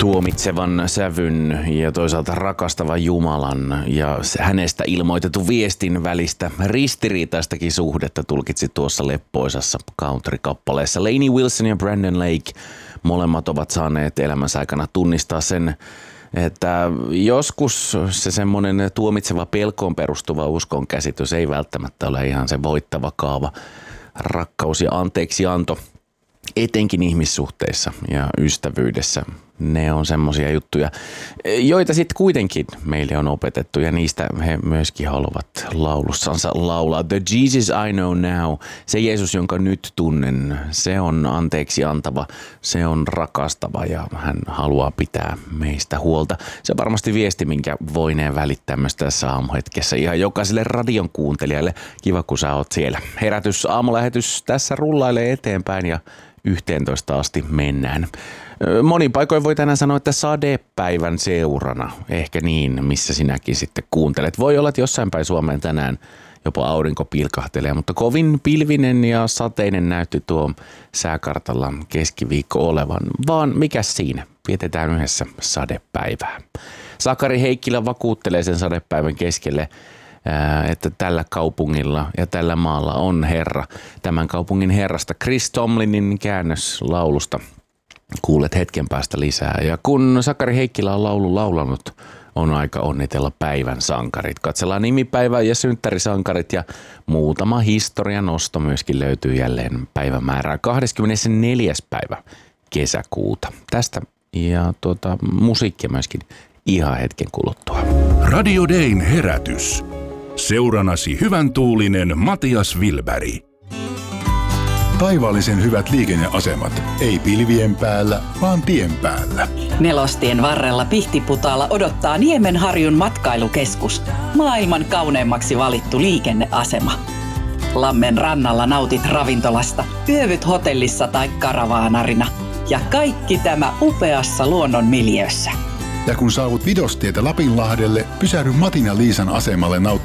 tuomitsevan sävyn ja toisaalta rakastavan Jumalan ja hänestä ilmoitetun viestin välistä ristiriitaistakin suhdetta tulkitsi tuossa leppoisassa country-kappaleessa. Lainey Wilson ja Brandon Lake molemmat ovat saaneet elämänsä aikana tunnistaa sen, että joskus se semmoinen tuomitseva pelkoon perustuva uskon käsitys ei välttämättä ole ihan se voittava kaava. Rakkaus ja anteeksianto, etenkin ihmissuhteissa ja ystävyydessä, ne on semmoisia juttuja, joita sitten kuitenkin meille on opetettu ja niistä he myöskin haluavat laulussansa laulaa. The Jesus I know now, se Jeesus, jonka nyt tunnen, se on anteeksi antava, se on rakastava ja hän haluaa pitää meistä huolta. Se on varmasti viesti, minkä voineen välittää myös tässä aamuhetkessä ihan jokaiselle radion kuuntelijalle. Kiva, kun sä oot siellä. Herätys, aamulähetys tässä rullailee eteenpäin ja 11 asti mennään. Monin paikoin voi tänään sanoa, että sadepäivän seurana, ehkä niin, missä sinäkin sitten kuuntelet. Voi olla, että jossain päin Suomeen tänään jopa aurinko pilkahtelee, mutta kovin pilvinen ja sateinen näytti tuo sääkartalla keskiviikko olevan. Vaan mikä siinä? Vietetään yhdessä sadepäivää. Sakari Heikkilä vakuuttelee sen sadepäivän keskelle, että tällä kaupungilla ja tällä maalla on Herra. Tämän kaupungin herrasta Chris Tomlinin käännös laulusta kuulet hetken päästä lisää. Ja kun Sakari Heikkilä on laulu laulanut, on aika onnitella päivän sankarit. Katsellaan nimipäivä ja synttärisankarit ja muutama historian nosto myöskin löytyy jälleen päivämäärää 24. päivä kesäkuuta. Tästä ja musiikkia myöskin ihan hetken kuluttua. Radio Dayn herätys. Seuranasi hyvän tuulinen Matias Wilberg. Taivaallisen hyvät liikenneasemat. Ei pilvien päällä, vaan tien päällä. Nelostien varrella Pihtiputaalla odottaa Niemenharjun matkailukeskus. Maailman kauneimmaksi valittu liikenneasema. Lammen rannalla nautit ravintolasta, yövyt hotellissa tai karavaanarina. Ja kaikki tämä upeassa luonnonmiljöössä. Ja kun saavut Vidostietä Lapinlahdelle, pysähdy Matin ja Liisan asemalle nauttimaan